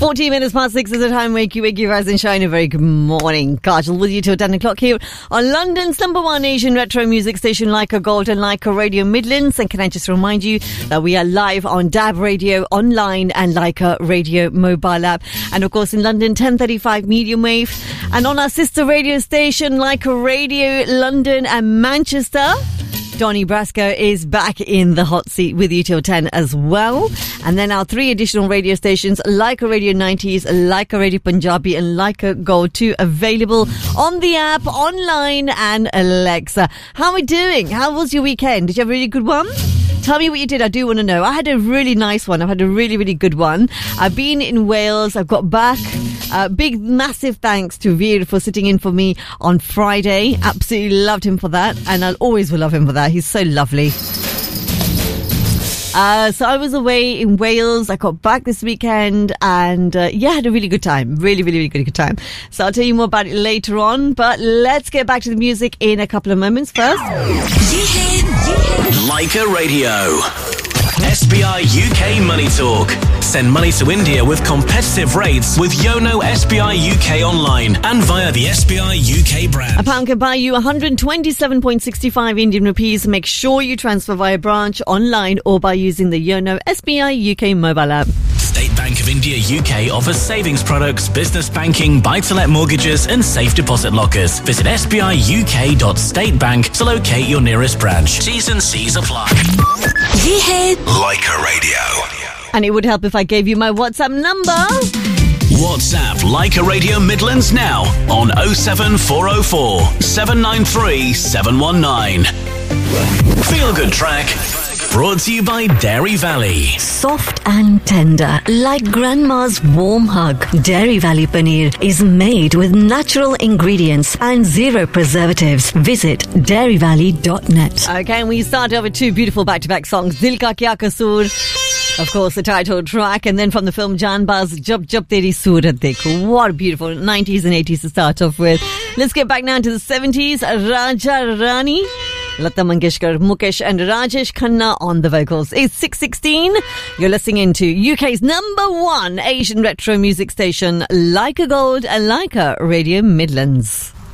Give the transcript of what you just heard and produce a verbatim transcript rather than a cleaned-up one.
fourteen minutes past six is the time. Wakey, wakey, rise and shine. A very good morning. Kajal with you till ten o'clock here on London's number one Asian retro music station, Leica Gold and Leica Radio Midlands. And can I just remind you that we are live on D A B Radio online and Leica Radio mobile app. And of course in London, ten thirty-five medium wave. And on our sister radio station, Leica Radio London and Manchester. Donny Brasco is back in the hot seat with you till ten as well. And then our three additional radio stations, Leica Radio nineties, Leica Radio Punjabi and Leica Gold two, available on the app, online and Alexa. How are we doing? How was your weekend? Did you have a really good one? Tell me what you did. I do want to know. I had a really nice one. I've had a really, really good one. I've been in Wales. I've got back. Uh, big, massive thanks to Veer for sitting in for me on Friday. Absolutely loved him for that. And I'll always will love him for that. He's so lovely. Uh, so I was away in Wales. I got back this weekend and uh, yeah, had a really good time. Really, really, really good, good time. So I'll tell you more about it later on. But let's get back to the music in a couple of moments first. Leica Radio. S B I U K Money Talk. Send money to India with competitive rates with Yono S B I U K online and via the S B I U K brand. A pound can buy you one hundred twenty-seven point six five Indian rupees. Make sure you transfer via branch, online or by using the Yono S B I U K mobile app. State Bank of India U K offers savings products, business banking, buy-to-let mortgages and safe deposit lockers. Visit s b i u k dot state bank to locate your nearest branch. T's and C's apply. Ye hai Leica Radio. And it would help if I gave you my WhatsApp number. WhatsApp Leica Radio Midlands now on oh seven four oh four, seven nine three, seven one nine. Feel Good Track. Brought to you by Dairy Valley. Soft and tender, like grandma's warm hug. Dairy Valley Paneer is made with natural ingredients and zero preservatives. Visit dairy valley dot net. Okay, and we start off with two beautiful back-to-back songs. Dil Ka Kya Kasoor, of course, the title track, and then from the film Janbaz, Jab Jab Teri Surat Dekho. What a beautiful nineties and eighties to start off with. Let's get back now to the seventies. Raja Rani. Lata Mangeshkar, Mukesh and Rajesh Khanna on the vocals. It's six sixteen. You're listening into U K's number one Asian retro music station, Leica Gold and Leica Radio Midlands.